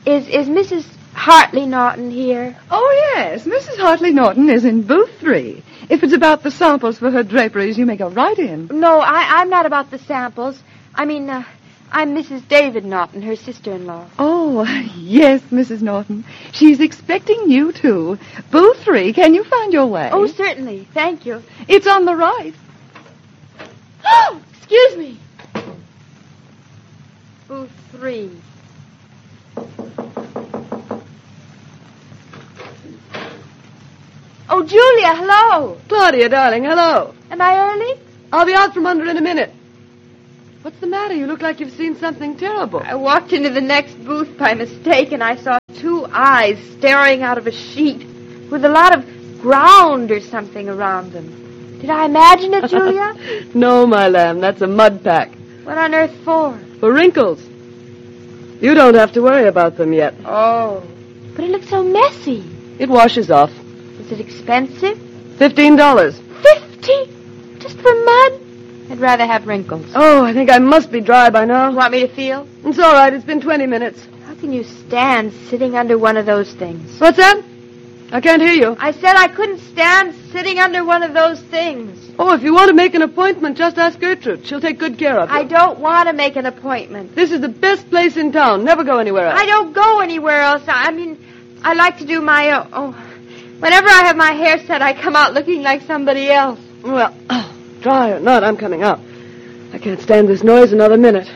Is Mrs. Hartley Norton here? Oh, yes. Mrs. Hartley Norton is in booth 3. If it's about the samples for her draperies, you may go right in. No, I'm not about the samples. I'm Mrs. David Norton, her sister-in-law. Oh, yes, Mrs. Norton. She's expecting you, too. Booth 3, can you find your way? Oh, certainly. Thank you. It's on the right. Oh, excuse me. Booth 3. Oh, Julia, hello. Claudia, darling, hello. Am I early? I'll be out from under in a minute. What's the matter? You look like you've seen something terrible. I walked into the next booth by mistake, and I saw 2 eyes staring out of a sheet with a lot of ground or something around them. Did I imagine it, Julia? No, my lamb, that's a mud pack. What on earth for? For wrinkles. You don't have to worry about them yet. Oh. But it looks so messy. It washes off. Is it expensive? $15. 50? Just for mud? I'd rather have wrinkles. Oh, I think I must be dry by now. Want me to feel? It's all right. It's been 20 minutes. How can you stand sitting under one of those things? What's that? I can't hear you. I said I couldn't stand sitting under one of those things. Oh, if you want to make an appointment, just ask Gertrude. She'll take good care of you. I don't want to make an appointment. This is the best place in town. Never go anywhere else. I don't go anywhere else. I like to do my whenever I have my hair set, I come out looking like somebody else. Well, dry or not, I'm coming out. I can't stand this noise another minute.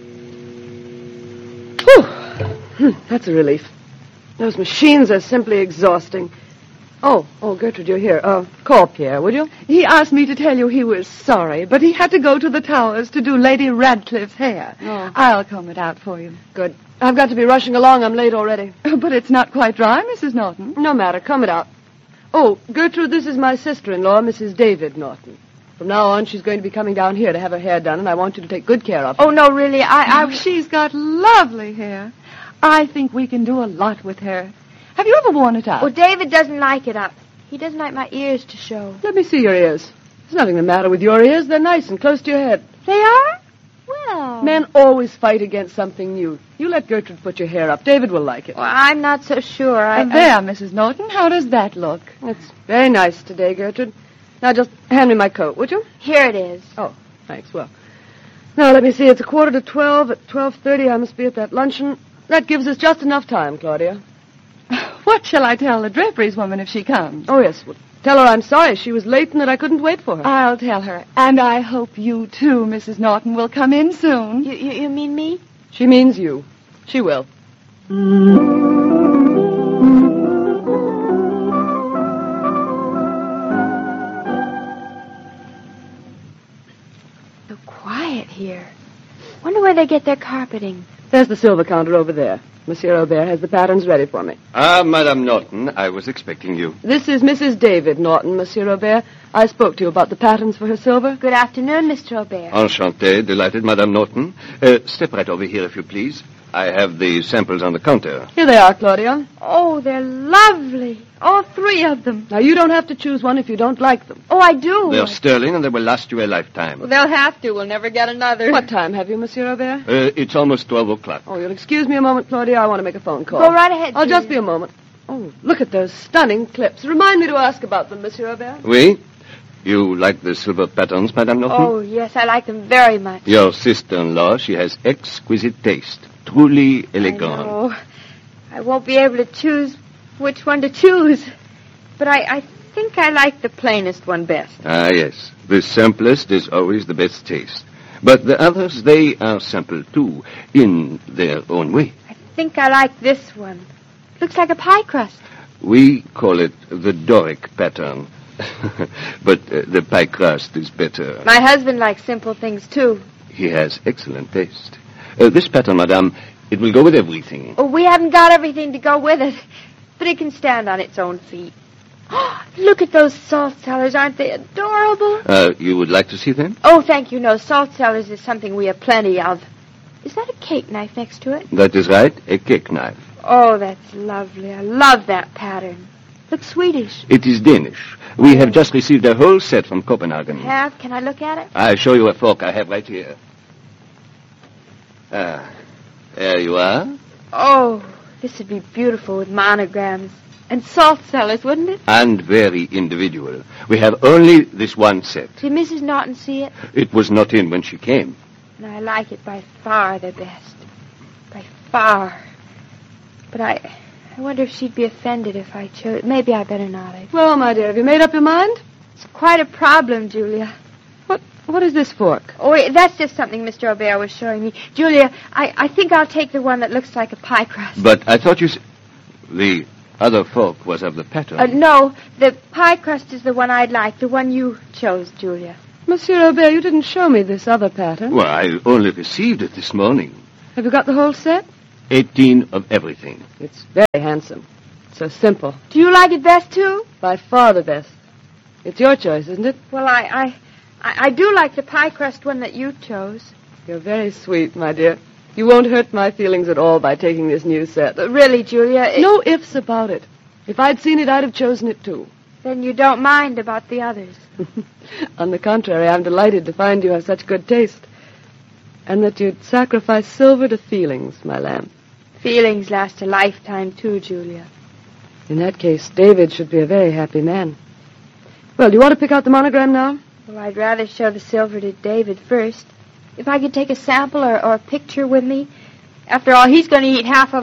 Whew. That's a relief. Those machines are simply exhausting. Oh, Gertrude, you're here. Call Pierre, would you? He asked me to tell you he was sorry, but he had to go to the Towers to do Lady Radcliffe's hair. Oh. I'll comb it out for you. Good. I've got to be rushing along. I'm late already. But it's not quite dry, Mrs. Norton. No matter. Comb it out. Oh, Gertrude, this is my sister-in-law, Mrs. David Norton. From now on, she's going to be coming down here to have her hair done, and I want you to take good care of her. Oh, no, really, She's got lovely hair. I think we can do a lot with her. Have you ever worn it out? Well, David doesn't like it up. He doesn't like my ears to show. Let me see your ears. There's nothing the matter with your ears. They're nice and close to your head. They are? Well. Men always fight against something new. You let Gertrude put your hair up. David will like it. Well, I'm not so sure. There, Mrs. Norton. How does that look? It's very nice today, Gertrude. Now, just hand me my coat, would you? Here it is. Oh, thanks. Well, now, let me see. It's 11:45. At 12:30, I must be at that luncheon. That gives us just enough time, Claudia. What shall I tell the draperies woman if she comes? Oh, yes. Well, tell her I'm sorry she was late and that I couldn't wait for her. I'll tell her. And I hope you, too, Mrs. Norton, will come in soon. You mean me? She means you. She will. So quiet here. Wonder where they get their carpeting. There's the silver counter over there. Monsieur Aubert has the patterns ready for me. Ah, Madame Norton, I was expecting you. This is Mrs. David Norton, Monsieur Aubert. I spoke to you about the patterns for her silver. Good afternoon, Mr. Aubert. Enchanté, delighted, Madame Norton. Step right over here, if you please. I have the samples on the counter. Here they are, Claudia. Oh, they're lovely. All 3 of them. Now, you don't have to choose one if you don't like them. Oh, I do. They're sterling, and they will last you a lifetime. Well, they'll have to. We'll never get another. What time have you, Monsieur Aubert? It's almost 12 o'clock. Oh, you'll excuse me a moment, Claudia. I want to make a phone call. Go right ahead, I'll just dear. be a moment. Oh, look at those stunning clips. Remind me to ask about them, Monsieur Aubert. Oui? You like the silver patterns, Madame Norton? Oh, yes, I like them very much. Your sister-in-law, she has exquisite taste. Truly elegant. I know. I won't be able to choose which one to choose. But I think I like the plainest one best. Ah, yes. The simplest is always the best taste. But the others, they are simple, too, in their own way. I think I like this one. Looks like a pie crust. We call it the Doric pattern. But the pie crust is better. My husband likes simple things, too. He has excellent taste. This pattern, madame, it will go with everything. Oh, we haven't got everything to go with it. But it can stand on its own feet. Oh, look at those salt cellars. Aren't they adorable? You would like to see them? Oh, thank you. No, salt cellars is something we have plenty of. Is that a cake knife next to it? That is right, a cake knife. Oh, that's lovely. I love that pattern. Looks Swedish. It is Danish. We have just received a whole set from Copenhagen. Have? Can I look at it? I'll show you a fork I have right here. There you are. Oh, This would be beautiful with monograms. And salt cellars, wouldn't it? And very individual. We have only this one set. Did Mrs. Norton see it? It was not in when she came. And I like it by far the best. By far. But I wonder if she'd be offended if I chose. Maybe I better not. Well, my dear, have you made up your mind? It's quite a problem, Julia. What is this fork? Oh, that's just something Mr. Aubert was showing me. Julia, I think I'll take the one that looks like a pie crust. But I thought you said the other fork was of the pattern. No, the pie crust is the one I'd like, the one you chose, Julia. Monsieur Aubert, you didn't show me this other pattern. Well, I only received it this morning. Have you got the whole set? 18 of everything. It's very handsome. So simple. Do you like it best, too? By far the best. It's your choice, isn't it? Well, I do like the pie crust one that you chose. You're very sweet, my dear. You won't hurt my feelings at all by taking this new set. But really, Julia... No ifs about it. If I'd seen it, I'd have chosen it, too. Then you don't mind about the others. On the contrary, I'm delighted to find you have such good taste. And that you'd sacrifice silver to feelings, my lamb. Feelings last a lifetime, too, Julia. In that case, David should be a very happy man. Well, do you want to pick out the monogram now? Well, I'd rather show the silver to David first. If I could take a sample or a picture with me. After all, he's going to eat half of